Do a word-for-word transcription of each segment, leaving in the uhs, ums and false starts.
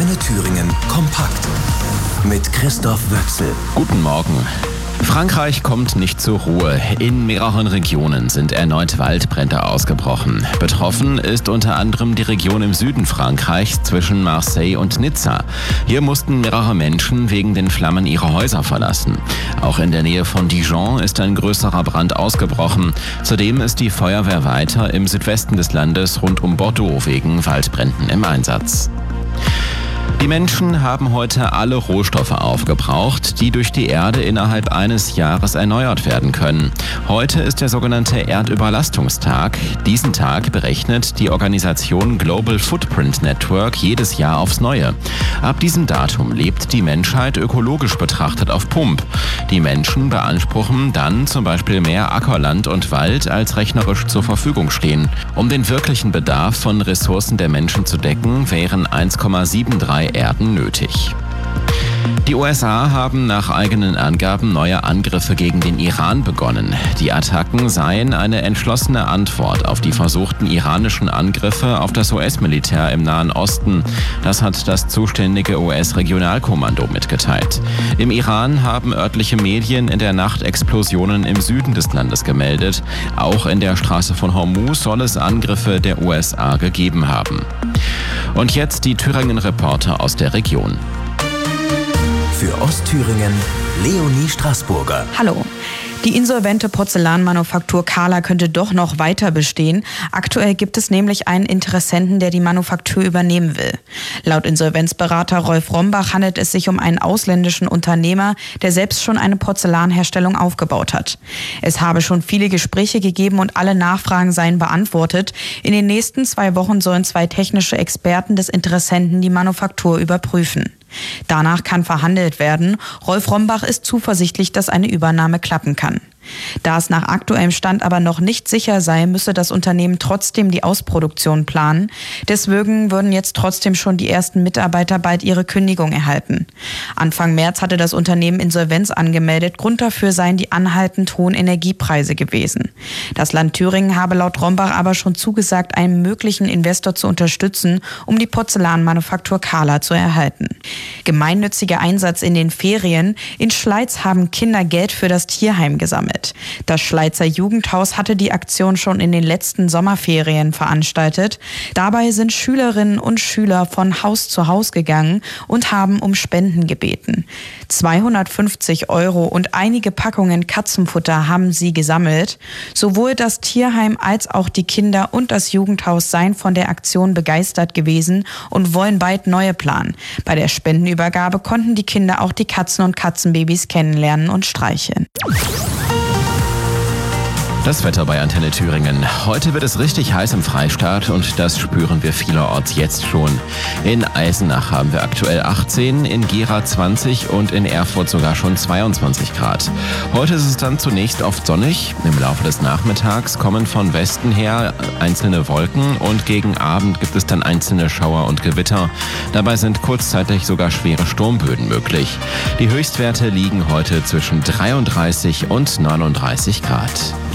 Antenne Thüringen kompakt mit Christoph Wöchsel. Guten Morgen. Frankreich kommt nicht zur Ruhe. In mehreren Regionen sind erneut Waldbrände ausgebrochen. Betroffen ist unter anderem die Region im Süden Frankreichs zwischen Marseille und Nizza. Hier mussten mehrere Menschen wegen den Flammen ihre Häuser verlassen. Auch in der Nähe von Dijon ist ein größerer Brand ausgebrochen. Zudem ist die Feuerwehr weiter im Südwesten des Landes rund um Bordeaux wegen Waldbränden im Einsatz. Die Menschen haben heute alle Rohstoffe aufgebraucht, die durch die Erde innerhalb eines Jahres erneuert werden können. Heute ist der sogenannte Erdüberlastungstag. Diesen Tag berechnet die Organisation Global Footprint Network jedes Jahr aufs Neue. Ab diesem Datum lebt die Menschheit ökologisch betrachtet auf Pump. Die Menschen beanspruchen dann zum Beispiel mehr Ackerland und Wald, als rechnerisch zur Verfügung stehen. Um den wirklichen Bedarf von Ressourcen der Menschen zu decken, wären eins Komma drei Erden nötig. Die U S A haben nach eigenen Angaben neue Angriffe gegen den Iran begonnen. Die Attacken seien eine entschlossene Antwort auf die versuchten iranischen Angriffe auf das U S-Militär im Nahen Osten. Das hat das zuständige U S-Regionalkommando mitgeteilt. Im Iran haben örtliche Medien in der Nacht Explosionen im Süden des Landes gemeldet. Auch in der Straße von Hormuz soll es Angriffe der U S A gegeben haben. Und jetzt die Thüringen-Reporter aus der Region. Für Ostthüringen Leonie Straßburger. Hallo. Die insolvente Porzellanmanufaktur Kahler könnte doch noch weiter bestehen. Aktuell gibt es nämlich einen Interessenten, der die Manufaktur übernehmen will. Laut Insolvenzberater Rolf Rombach handelt es sich um einen ausländischen Unternehmer, der selbst schon eine Porzellanherstellung aufgebaut hat. Es habe schon viele Gespräche gegeben und alle Nachfragen seien beantwortet. In den nächsten zwei Wochen sollen zwei technische Experten des Interessenten die Manufaktur überprüfen. Danach kann verhandelt werden. Rolf Rombach ist zuversichtlich, dass eine Übernahme klappen kann. Da es nach aktuellem Stand aber noch nicht sicher sei, müsse das Unternehmen trotzdem die Ausproduktion planen. Deswegen würden jetzt trotzdem schon die ersten Mitarbeiter bald ihre Kündigung erhalten. Anfang März hatte das Unternehmen Insolvenz angemeldet. Grund dafür seien die anhaltend hohen Energiepreise gewesen. Das Land Thüringen habe laut Rombach aber schon zugesagt, einen möglichen Investor zu unterstützen, um die Porzellanmanufaktur Kahler zu erhalten. Gemeinnütziger Einsatz in den Ferien. In Schleiz haben Kinder Geld für das Tierheim gesammelt. Das Schleizer Jugendhaus hatte die Aktion schon in den letzten Sommerferien veranstaltet. Dabei sind Schülerinnen und Schüler von Haus zu Haus gegangen und haben um Spenden gebeten. zweihundertfünfzig Euro und einige Packungen Katzenfutter haben sie gesammelt. Sowohl das Tierheim als auch die Kinder und das Jugendhaus seien von der Aktion begeistert gewesen und wollen bald neue planen. Bei der Spendenübergabe konnten die Kinder auch die Katzen und Katzenbabys kennenlernen und streicheln. Das Wetter bei Antenne Thüringen. Heute wird es richtig heiß im Freistaat und das spüren wir vielerorts jetzt schon. In Eisenach haben wir aktuell achtzehn, in Gera zwanzig und in Erfurt sogar schon zweiundzwanzig Grad. Heute ist es dann zunächst oft sonnig. Im Laufe des Nachmittags kommen von Westen her einzelne Wolken und gegen Abend gibt es dann einzelne Schauer und Gewitter. Dabei sind kurzzeitig sogar schwere Sturmböen möglich. Die Höchstwerte liegen heute zwischen dreiunddreißig und neununddreißig Grad.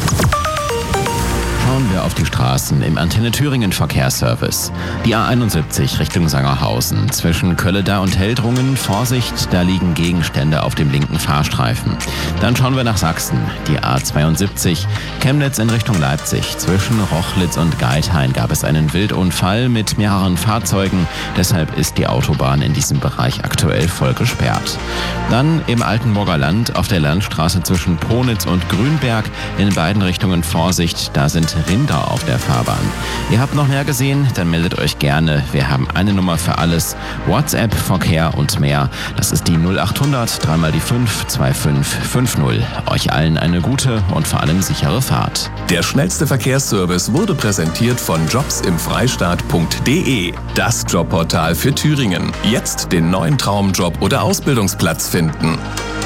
Schauen wir auf die Straßen im Antenne Thüringen Verkehrsservice. Die A einundsiebzig Richtung Sangerhausen. Zwischen Kölledau und Heldrungen, Vorsicht, da liegen Gegenstände auf dem linken Fahrstreifen. Dann schauen wir nach Sachsen. Die A zweiundsiebzig Chemnitz in Richtung Leipzig. Zwischen Rochlitz und Geithain gab es einen Wildunfall mit mehreren Fahrzeugen. Deshalb ist die Autobahn in diesem Bereich aktuell voll gesperrt. Dann im Altenburger Land auf der Landstraße zwischen Ponitz und Grünberg. In beiden Richtungen Vorsicht, da sind Rinder auf der Fahrbahn. Ihr habt noch mehr gesehen? Dann meldet euch gerne. Wir haben eine Nummer für alles. WhatsApp, Verkehr und mehr. Das ist die null acht hundert, dreimal die fünf, zwei fünf fünf null. Euch allen eine gute und vor allem sichere Fahrt. Der schnellste Verkehrsservice wurde präsentiert von jobs im freistaat punkt de. Das Jobportal für Thüringen. Jetzt den neuen Traumjob oder Ausbildungsplatz finden.